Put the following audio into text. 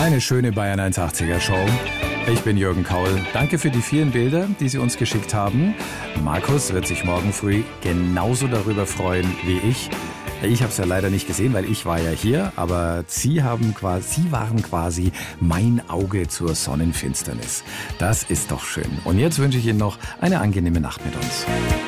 Eine schöne Bayern 180er Show. Ich bin Jürgen Kaul. Danke für die vielen Bilder, die Sie uns geschickt haben. Markus wird sich morgen früh genauso darüber freuen wie ich. Ich habe es ja leider nicht gesehen, weil ich war ja hier, aber Sie waren quasi mein Auge zur Sonnenfinsternis. Das ist doch schön. Und jetzt wünsche ich Ihnen noch eine angenehme Nacht mit uns.